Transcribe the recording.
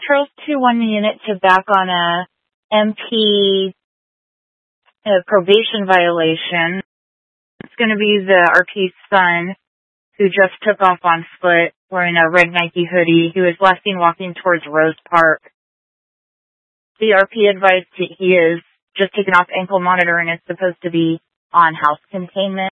Charles 2-1 the unit to back on a MP probation violation. It's going to be the RP's son, who just took off on foot wearing a red Nike hoodie. He was last seen walking towards Rose Park. The RP advised he is just taken off ankle monitor and is supposed to be on house containment.